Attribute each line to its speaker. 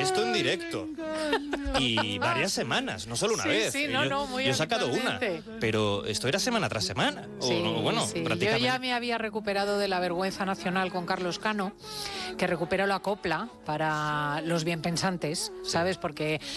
Speaker 1: esto en directo. Y varias semanas, no solo una vez.
Speaker 2: Sí, muy
Speaker 1: yo he sacado una,
Speaker 2: habitualmente.
Speaker 1: pero esto era semana tras semana.
Speaker 2: Sí,
Speaker 1: Prácticamente.
Speaker 2: Yo ya me había recuperado de la vergüenza nacional con Carlos Cano, que recuperó la copla para los bienpensantes, ¿sabes? Porque